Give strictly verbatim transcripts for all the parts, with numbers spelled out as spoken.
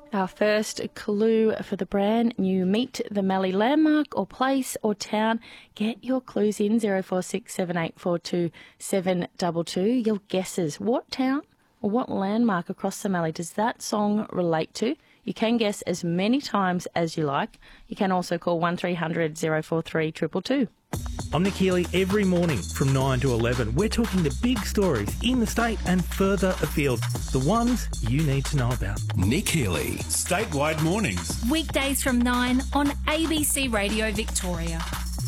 Our first clue for the brand new Meet the Mallee landmark or place or town. Get your clues in zero four six seven eight four two seven two two. Your guesses. What town or what landmark across the Mallee does that song relate to? You can guess as many times as you like. You can also call one three hundred zero four three two two two. I'm Nick Healy. Every morning from nine to eleven, we're talking the big stories in the state and further afield, the ones you need to know about. Nick Healy. Statewide mornings. Weekdays from nine on A B C Radio Victoria.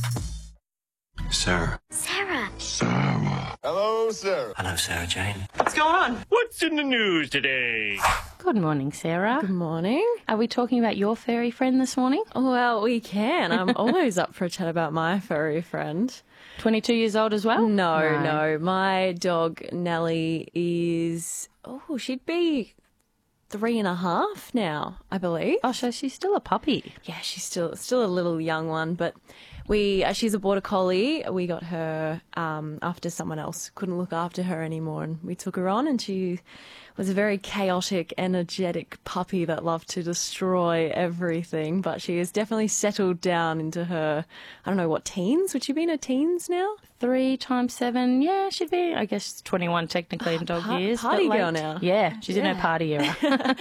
Sarah. Sarah. Sarah. Hello, Sarah. Hello, Sarah Jane. What's going on? What's in the news today? Good morning, Sarah. Good morning. Are we talking about your furry friend this morning? Well, we can. I'm always up for a chat about my furry friend. twenty-two years old as well? No, No. no. My dog, Nellie, is, oh, she'd be three and a half now, I believe. Oh, so she's still a puppy. Yeah, she's still still a little young one, but we uh, she's a border collie. We got her um, after someone else couldn't look after her anymore, and we took her on, and she was a very chaotic, energetic puppy that loved to destroy everything, but she has definitely settled down into her, I don't know, what, teens? Would she be in her teens now? Three times seven, yeah, she'd be, I guess, twenty-one technically in dog par- years. party but girl late. now. Yeah, she's in Yeah. her party era.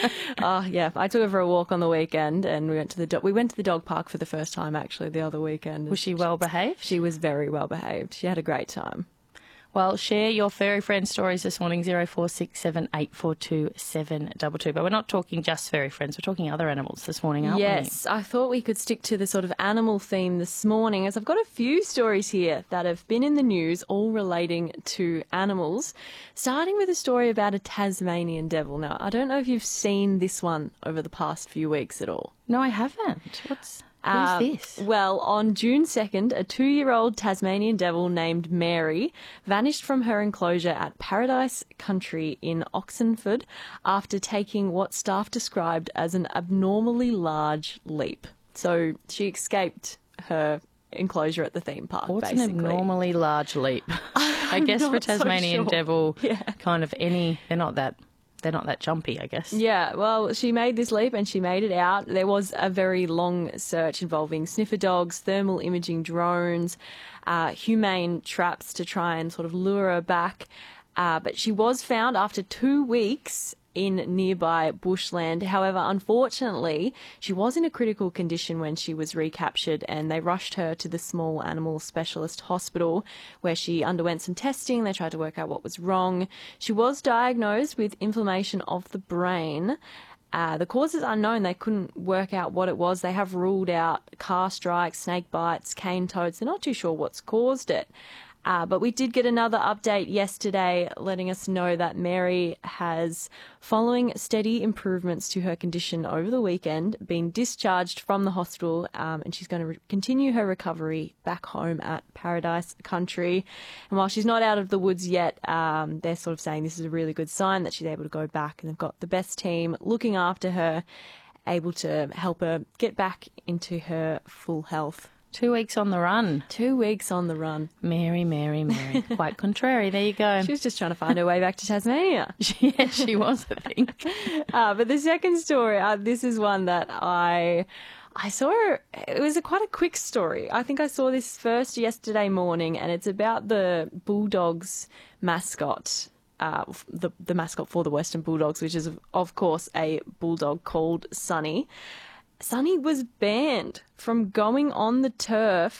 Oh, yeah. I took her for a walk on the weekend, and we went to the do- we went to the dog park for the first time, actually, the other weekend. Was she well behaved? She was very well behaved. She had a great time. Well, share your furry friend stories this morning, zero four six seven eight four two seven two two. But we're not talking just furry friends, we're talking other animals this morning, aren't Yes, I thought we could stick to the sort of animal theme this morning, as I've got a few stories here that have been in the news, all relating to animals, starting with a story about a Tasmanian devil. Now, I don't know if you've seen this one over the past few weeks at all. we? No, I haven't. What's what Um, is this? Well, on June second, a two-year-old Tasmanian devil named Mary vanished from her enclosure at Paradise Country in Oxenford after taking what staff described as an abnormally large leap. So she escaped her enclosure at the theme park, What's basically. an abnormally large leap? I guess for not so Tasmanian sure. devil, Yeah. kind of any, they're not that, they're not that jumpy, I guess. Yeah, well, she made this leap and she made it out. There was a very long search involving sniffer dogs, thermal imaging drones, uh, humane traps to try and sort of lure her back. Uh, but she was found after two weeks in nearby bushland. However, unfortunately, she was in a critical condition when she was recaptured, and they rushed her to the small animal specialist hospital where she underwent some testing. They tried to work out what was wrong. She was diagnosed with inflammation of the brain. Uh, the cause is unknown. They couldn't work out what it was. They have ruled out car strikes, snake bites, cane toads. They're not too sure what's caused it. Uh, but we did get another update yesterday letting us know that Mary has, following steady improvements to her condition over the weekend, been discharged from the hospital, um, and she's going to re- continue her recovery back home at Paradise Country. And while she's not out of the woods yet, um, they're sort of saying this is a really good sign that she's able to go back, and they've got the best team looking after her, able to help her get back into her full health. Two weeks on the run. Two weeks on the run. Mary, Mary, Mary. Quite contrary. There you go. She was just trying to find her way back to Tasmania. Yeah, she was, I think. Uh, but the second story, uh, this is one that I I saw. It was a quite a quick story. I think I saw this first yesterday morning, and it's about the Bulldogs mascot, uh, the the mascot for the Western Bulldogs, which is of course a bulldog called Sunny. Sunny was banned from going on the turf